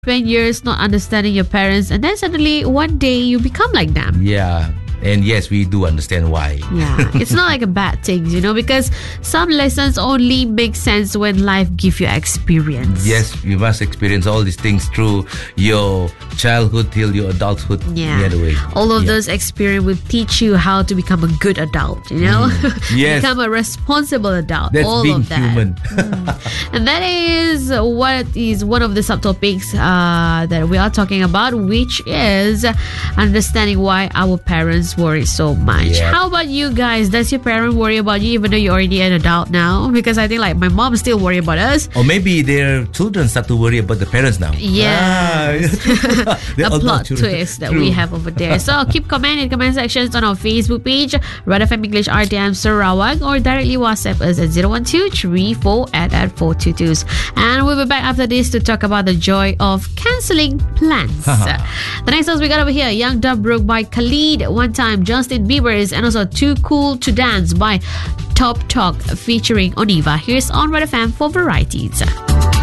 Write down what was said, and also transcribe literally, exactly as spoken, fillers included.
Spend years not understanding your parents, and then suddenly one day you become like them. Yeah. And yes, we do understand why. Yeah, it's not like a bad thing, you know, because some lessons only make sense when life gives you experience. Yes, you must experience all these things through your childhood till your adulthood. Yeah, the other way. all of yeah. those experience will teach you how to become a good adult, you know. Mm. Yes. Become a responsible adult. That's all being of that. human. mm. And that is what is one of the subtopics uh, that we are talking about, which is understanding why our parents worry so much. Yeah. How about you guys? Does your parent worry about you even though you're already an adult now? Because I think like my mom still worry about us. Or maybe their children start to worry about the parents now. Yes. Ah. A plot twist that True. we have over there. So keep commenting in the comment sections on our Facebook page, Red F M English R T M Sarawak, or directly WhatsApp us at zero one two three four eight eight four two two. And we'll be back after this to talk about the joy of cancelling plans. The next songs we got over here, Young Dub Broke by Khalid, One Time, Justin Bieber's, and also Too Cool to Dance by Top Talk featuring Oniva. Here's on Red F M for varieties.